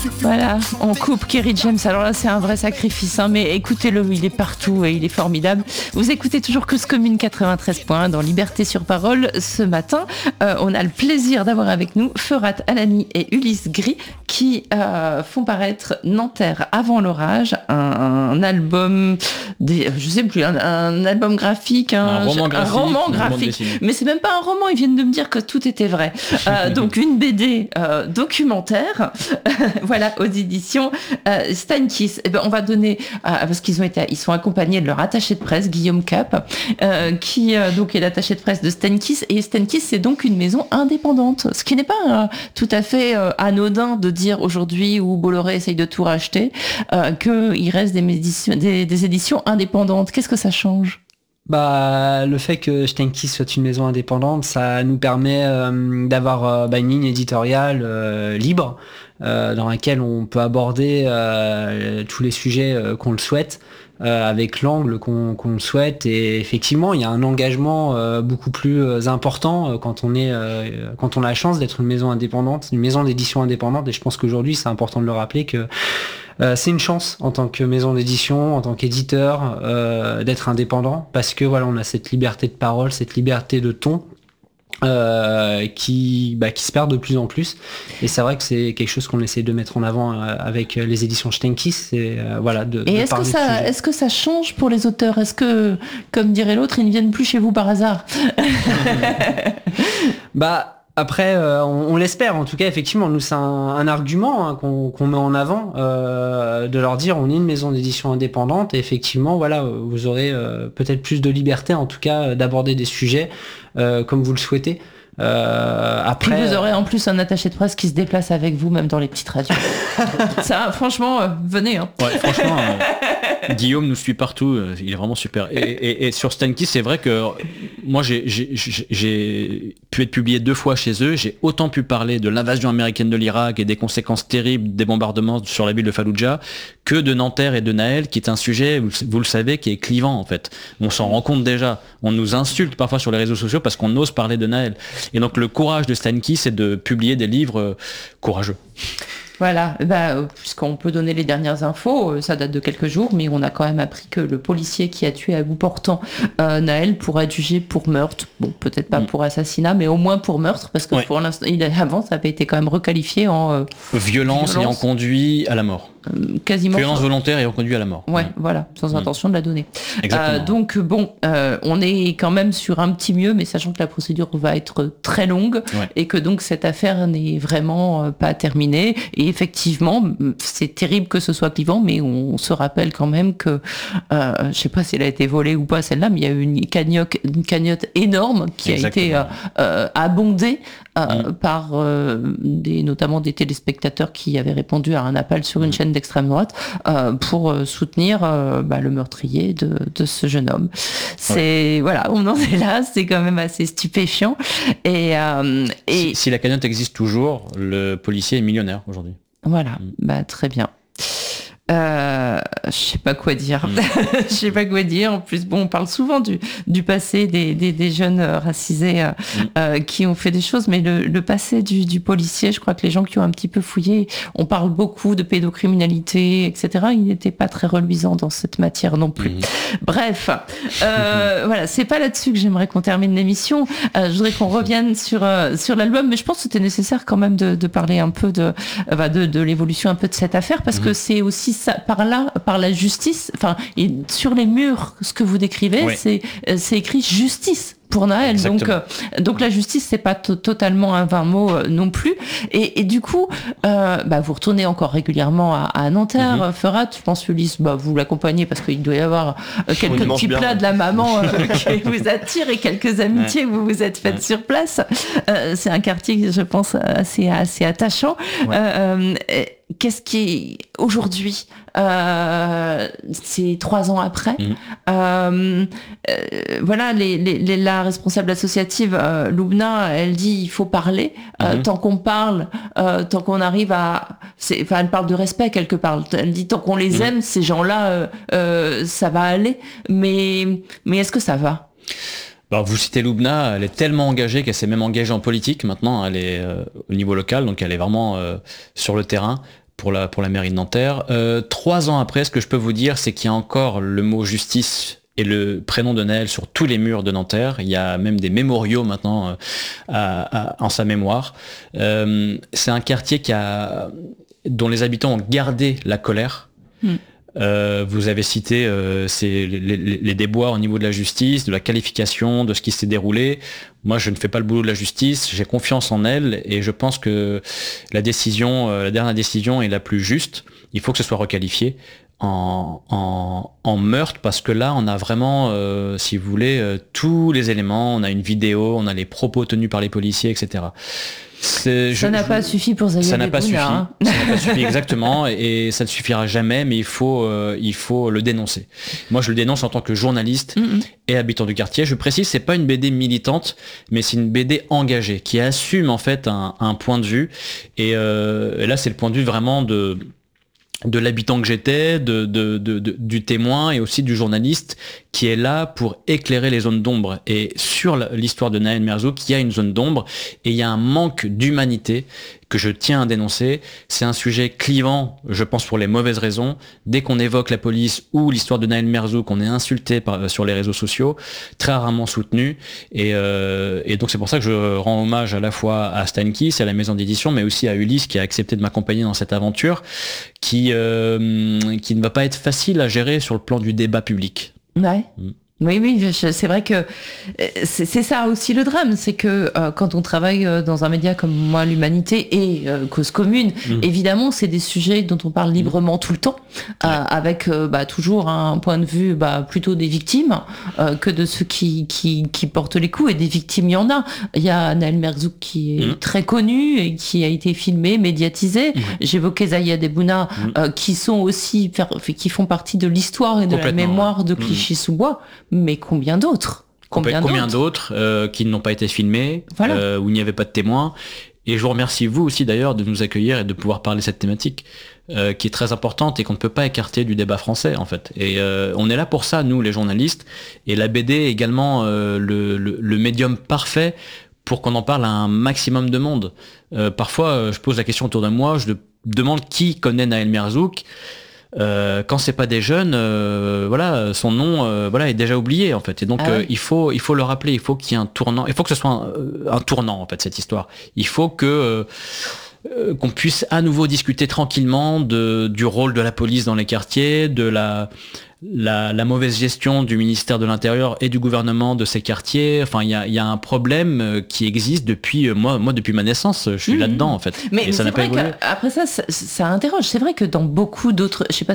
Voilà, on coupe Kerry James. Alors là, c'est un vrai sacrifice, hein, mais écoutez-le, il est partout et il est formidable. Vous écoutez toujours Cause Commune 93.1 dans Liberté sur Parole. Ce matin, on a le plaisir d'avoir avec nous Ferat Alani et Ulysse Gris qui font paraître Nanterre avant l'orage, un album, je sais plus, un album graphique, un roman graphique. Mais c'est même pas un roman, ils viennent de me dire que tout était vrai. Donc une BD documentaire. Voilà, aux éditions Steinkiss. Eh ben, on va donner, parce ils sont accompagnés de leur attaché de presse, Guillaume Cap, qui donc est l'attaché de presse de Steinkiss. Et Steinkiss, c'est donc une maison indépendante. Ce qui n'est pas tout à fait anodin de dire aujourd'hui où Bolloré essaye de tout racheter, qu'il reste des éditions indépendantes. Qu'est-ce que ça change ? Le fait que Steinkiss soit une maison indépendante, ça nous permet d'avoir une ligne éditoriale libre dans laquelle on peut aborder tous les sujets qu'on le souhaite avec l'angle qu'on le souhaite. Et effectivement, il y a un engagement beaucoup plus important quand on a la chance d'être une maison indépendante, une maison d'édition indépendante. Et je pense qu'aujourd'hui, c'est important de le rappeler que c'est une chance en tant que maison d'édition, en tant qu'éditeur, d'être indépendant, parce que voilà, on a cette liberté de parole, cette liberté de ton qui se perd de plus en plus. Et c'est vrai que c'est quelque chose qu'on essaie de mettre en avant avec les éditions Steinkiss. Et est-ce que ça change pour les auteurs ? Est-ce que, comme dirait l'autre, ils ne viennent plus chez vous par hasard ? Après, on l'espère. En tout cas, effectivement, nous, c'est un argument qu'on met en avant, de leur dire on est une maison d'édition indépendante. Et effectivement, voilà, vous aurez peut-être plus de liberté, en tout cas, d'aborder des sujets comme vous le souhaitez. Puis vous aurez en plus un attaché de presse qui se déplace avec vous, même dans les petites radios. Ça, franchement, venez. Hein. Ouais, franchement, Guillaume nous suit partout. Il est vraiment super. Et sur Steinkiss, c'est vrai que moi, j'ai pu être publié 2 fois chez eux. J'ai autant pu parler de l'invasion américaine de l'Irak et des conséquences terribles des bombardements sur la ville de Fallujah que de Nanterre et de Naël, qui est un sujet, vous le savez, qui est clivant en fait. On s'en rend compte déjà. On nous insulte parfois sur les réseaux sociaux parce qu'on ose parler de Naël. Et donc le courage de Steinkiss, c'est de publier des livres courageux. Voilà, puisqu'on peut donner les dernières infos, ça date de quelques jours, mais on a quand même appris que le policier qui a tué à bout portant Naël pourra être jugé pour meurtre. Bon, peut-être pas pour assassinat, mais au moins pour meurtre, parce que pour l'instant, avant, ça avait été quand même requalifié en violence ayant conduit à la mort. Quasiment. Violence volontaire ayant conduit à la mort. Ouais, voilà, sans intention de la donner. Donc on est quand même sur un petit mieux, mais sachant que la procédure va être très longue et que donc cette affaire n'est vraiment pas terminée. Et effectivement, c'est terrible que ce soit clivant, mais on se rappelle quand même que, je sais pas si elle a été volée ou pas celle-là, mais il y a eu une cagnotte énorme qui a été abondée par notamment des téléspectateurs qui avaient répondu à un appel sur une chaîne d'extrême droite pour soutenir le meurtrier de ce jeune homme. Voilà, on en est là, c'est quand même assez stupéfiant. Et si la cagnotte existe toujours, le policier est millionnaire aujourd'hui. Voilà, très bien. Je sais pas quoi dire. Je sais pas quoi dire. En plus, on parle souvent du passé des jeunes racisés qui ont fait des choses, mais le passé du policier, je crois que les gens qui ont un petit peu fouillé, on parle beaucoup de pédocriminalité, etc. Il n'était pas très reluisant dans cette matière non plus. Bref, voilà, c'est pas là-dessus que j'aimerais qu'on termine l'émission. Je voudrais qu'on revienne sur l'album, mais je pense que c'était nécessaire quand même de parler un peu de l'évolution un peu de cette affaire, parce que c'est aussi ça, par la justice, sur les murs, ce que vous décrivez, c'est écrit justice pour Naël. Donc la justice, c'est pas totalement un vain mot non plus. Et du coup, vous retournez encore régulièrement à Nanterre, Ferat, je pense Ulysse, vous l'accompagnez parce qu'il doit y avoir quelques petits plats de la maman qui vous attirent et quelques amitiés que vous vous êtes faites sur place. C'est un quartier, je pense, assez attachant. Qu'est-ce qui, aujourd'hui, c'est 3 ans après, voilà, la responsable associative, Loubna, elle dit il faut parler, tant qu'on parle, tant qu'on arrive elle parle de respect quelque part, elle dit tant qu'on les aime, ces gens-là, ça va aller, mais est-ce que ça va ? Vous citez Loubna, elle est tellement engagée qu'elle s'est même engagée en politique maintenant, elle est au niveau local, donc elle est vraiment sur le terrain. pour la mairie de Nanterre. 3 ans après, ce que je peux vous dire, c'est qu'il y a encore le mot justice et le prénom de Naël sur tous les murs de Nanterre. Il y a même des mémoriaux maintenant en sa mémoire. C'est un quartier dont les habitants ont gardé la colère. Vous avez cité les déboires au niveau de la justice, de la qualification, de ce qui s'est déroulé. Moi, je ne fais pas le boulot de la justice, j'ai confiance en elle et je pense que la dernière décision est la plus juste. Il faut que ce soit requalifié en meurtre, parce que là, on a vraiment, si vous voulez, tous les éléments. On a une vidéo, on a les propos tenus par les policiers, etc. Ça n'a pas suffi pour Zaya Debouna. Ça n'a pas suffi, exactement, et ça ne suffira jamais, mais il faut le dénoncer. Moi, je le dénonce en tant que journaliste et habitant du quartier. Je précise, c'est pas une BD militante, mais c'est une BD engagée, qui assume en fait un point de vue, et là, c'est le point de vue vraiment de l'habitant que j'étais, du témoin et aussi du journaliste qui est là pour éclairer les zones d'ombre. Et sur l'histoire de Naël Merzouk, il y a une zone d'ombre et il y a un manque d'humanité que je tiens à dénoncer. C'est un sujet clivant, je pense, pour les mauvaises raisons. Dès qu'on évoque la police ou l'histoire de Naël Merzouk, on est insulté sur les réseaux sociaux, très rarement soutenu. Et donc c'est pour ça que je rends hommage à la fois à Stan Kiss, à la maison d'édition, mais aussi à Ulysse qui a accepté de m'accompagner dans cette aventure, qui ne va pas être facile à gérer sur le plan du débat public. Ouais. Oui, c'est vrai que c'est ça aussi le drame, c'est que quand on travaille dans un média comme moi, l'Humanité et Cause Commune, évidemment, c'est des sujets dont on parle librement tout le temps, avec toujours un point de vue plutôt des victimes que de ceux qui portent les coups. Et des victimes, il y en a. Il y a Naël Merzouk qui est très connu et qui a été filmé, médiatisé. J'évoquais Zaya Debouna, qui sont aussi qui font partie de l'histoire et de la mémoire de Clichy-sous-Bois. Mais combien d'autres qui n'ont pas été filmés, où il n'y avait pas de témoins. Et je vous remercie, vous aussi d'ailleurs, de nous accueillir et de pouvoir parler de cette thématique qui est très importante et qu'on ne peut pas écarter du débat français en fait. Et on est là pour ça, nous les journalistes, et la BD est également le médium parfait pour qu'on en parle à un maximum de monde. Parfois, je pose la question autour de moi, je demande qui connaît Naël Merzouk. Quand c'est pas des jeunes, son nom est déjà oublié en fait. Et donc il faut le rappeler, il faut qu'il y ait un tournant, il faut que ce soit un tournant en fait cette histoire. Il faut que qu'on puisse à nouveau discuter tranquillement du rôle de la police dans les quartiers, de la mauvaise gestion du ministère de l'Intérieur et du gouvernement de ces quartiers. Enfin, il y a un problème qui existe depuis moi depuis ma naissance. Je suis là-dedans en fait. Mais ça n'a pas évolué. Après ça interroge. C'est vrai que dans beaucoup d'autres, je sais pas